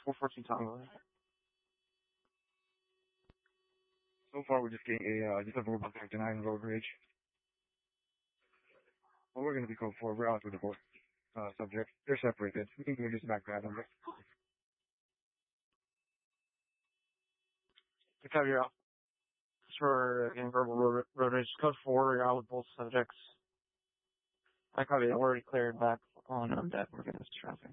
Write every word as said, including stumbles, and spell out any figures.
four fourteen Tango. So far, we're just getting a, uh, just a verbal denying road rage. Well, we're going to be code four. We're out with the four, uh, subject. They're separated. We can just backgrab them. To cover you out. For again, verbal road, road rage. Code four, you're out with both subjects. I copy that. We're already cleared back on um, that. We're going to traffic.